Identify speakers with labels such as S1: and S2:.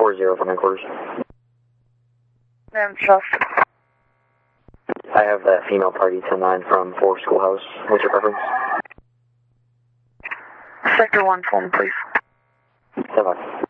S1: 4-0 from headquarters.
S2: Chuck.
S1: I have that female party 10-9 from 4 Schoolhouse. What's your preference?
S2: Sector 1, phone, please.
S1: 7.